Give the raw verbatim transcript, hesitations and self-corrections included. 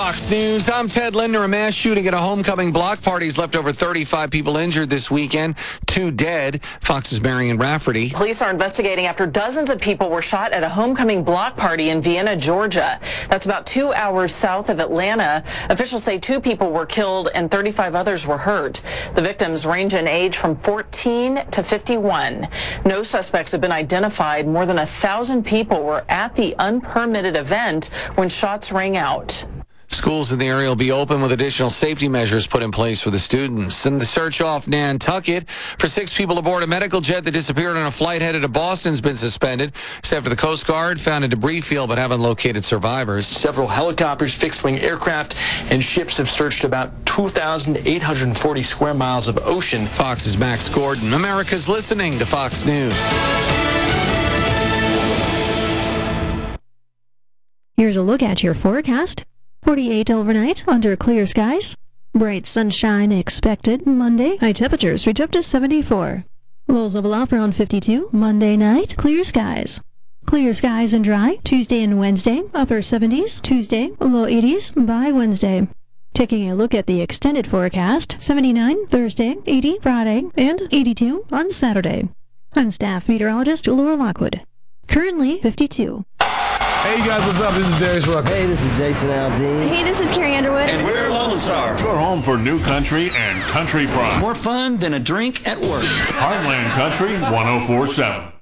Fox News, I'm Ted Linder. A mass shooting at a homecoming block party has left over thirty-five people injured this weekend, two dead. Fox's Marion Rafferty. Police are investigating after dozens of people were shot at a homecoming block party in Vienna, Georgia. That's about two hours south of Atlanta. Officials say two people were killed and thirty-five others were hurt. The victims range in age from fourteen to fifty-one. No suspects have been identified. More than a thousand people were at the unpermitted event when shots rang out. Schools in the area will be open with additional safety measures put in place for the students. And the search off Nantucket for six people aboard a medical jet that disappeared on a flight headed to Boston has been suspended. Except for the Coast Guard found a debris field but haven't located survivors. Several helicopters, fixed-wing aircraft, and ships have searched about two thousand eight hundred forty square miles of ocean. Fox's Max Gordon. America's listening to Fox News. Here's a look at your forecast. forty-eight overnight, under clear skies. Bright sunshine expected Monday. High temperatures reach up to seventy-four. Lows level off around fifty-two. Monday night, clear skies. Clear skies and dry. Tuesday and Wednesday, upper seventies. Tuesday, low eighties by Wednesday. Taking a look at the extended forecast, seventy-nine Thursday, eighty Friday, and eighty-two on Saturday. I'm staff meteorologist Laura Lockwood. Currently fifty-two. Hey, you guys, what's up? This is Darius Rucker. Hey, this is Jason Aldean. Hey, this is Carrie Underwood. And we're Lone Star. You're home for new country and country pride. More fun than a drink at work. Heartland Country one oh four point seven.